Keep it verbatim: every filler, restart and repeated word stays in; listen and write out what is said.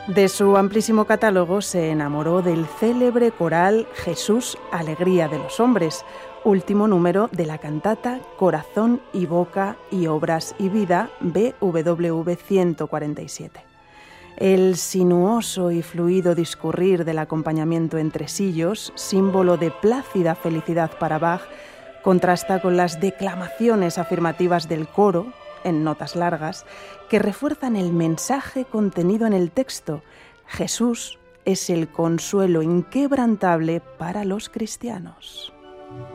De su amplísimo catálogo se enamoró del célebre coral Jesús, alegría de los hombres, último número de la cantata Corazón y Boca y Obras y Vida, B W V ciento cuarenta y siete. El sinuoso y fluido discurrir del acompañamiento en tresillos, símbolo de plácida felicidad para Bach, contrasta con las declamaciones afirmativas del coro, en notas largas, que refuerzan el mensaje contenido en el texto. Jesús es el consuelo inquebrantable para los cristianos.